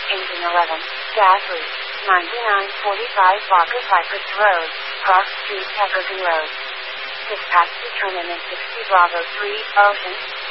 engine 11, gas leak, 9945 Barker Cypress Road, Cross Street, Egerton Road. Dispatch determinant 60 Bravo 3, Ocean,